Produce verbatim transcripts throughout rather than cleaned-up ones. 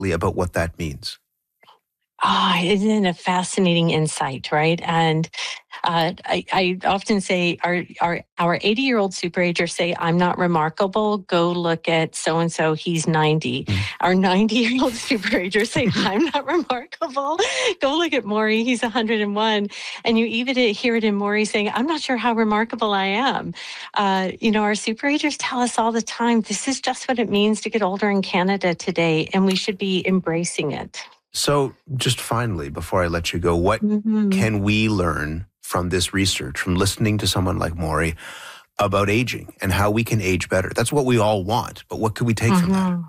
about what that means? Ah, oh, isn't it a fascinating insight, right? And uh, I, I often say our our our eighty-year-old superagers say, "I'm not remarkable. Go look at so and so. He's ninety." Mm. Our ninety-year-old superagers say, "I'm not remarkable. Go look at Maury. He's one hundred and one." And you even hear it in Maury saying, "I'm not sure how remarkable I am." Uh, you know, our superagers tell us all the time, "This is just what it means to get older in Canada today, and we should be embracing it." So just finally, before I let you go, what mm-hmm. can we learn from this research, from listening to someone like Maury about aging and how we can age better? That's what we all want, but what could we take mm-hmm. from that?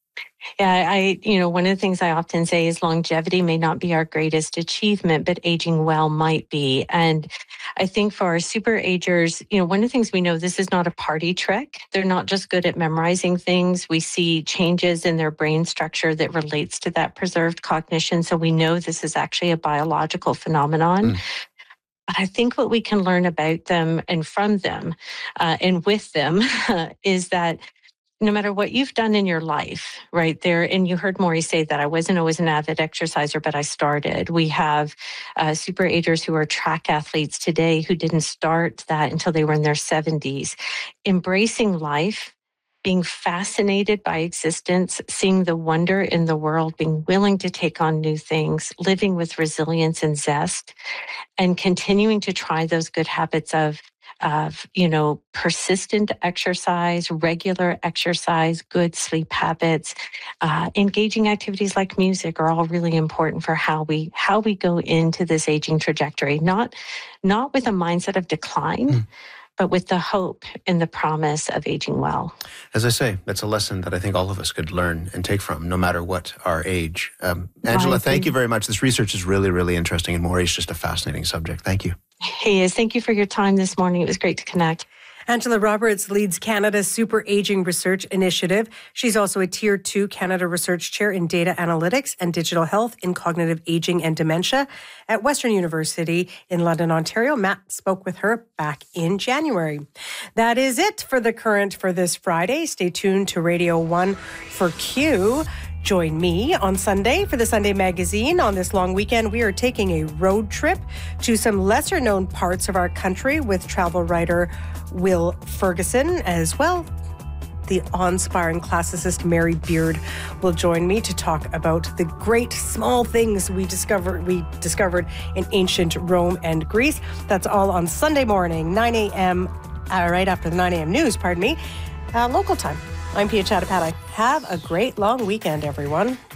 Yeah, I, you know, one of the things I often say is longevity may not be our greatest achievement, but aging well might be. And I think for our superagers, you know, one of the things we know, this is not a party trick. They're not just good at memorizing things. We see changes in their brain structure that relates to that preserved cognition. So we know this is actually a biological phenomenon. Mm. But I think what we can learn about them and from them uh, and with them is that no matter what you've done in your life, right there, and you heard Maury say that I wasn't always an avid exerciser, but I started. We have uh, superagers who are track athletes today who didn't start that until they were in their seventies. Embracing life, being fascinated by existence, seeing the wonder in the world, being willing to take on new things, living with resilience and zest, and continuing to try those good habits of of, you know, persistent exercise, regular exercise, good sleep habits, uh, engaging activities like music are all really important for how we how we go into this aging trajectory. Not not with a mindset of decline, mm. but with the hope and the promise of aging well. As I say, that's a lesson that I think all of us could learn and take from, no matter what our age. Um, Angela, thank you very much. This research is really, really interesting, and Maury's just a fascinating subject. Thank you. He is. Thank you for your time this morning. It was great to connect. Angela Roberts leads Canada's Super Aging Research Initiative. She's also a Tier two Canada Research Chair in Data Analytics and Digital Health in Cognitive Aging and Dementia at Western University in London, Ontario. Matt spoke with her back in January. That is it for The Current for this Friday. Stay tuned to Radio one for Q. Join me on Sunday for the Sunday Magazine. On this long weekend, we are taking a road trip to some lesser-known parts of our country with travel writer Will Ferguson as well. The awe-inspiring classicist Mary Beard will join me to talk about the great small things we discovered we discovered in ancient Rome and Greece. That's all on Sunday morning, nine a.m., uh, right after the nine a.m. news, pardon me, uh, local time. I'm Pia Chattopadhyay. Have a great long weekend, everyone.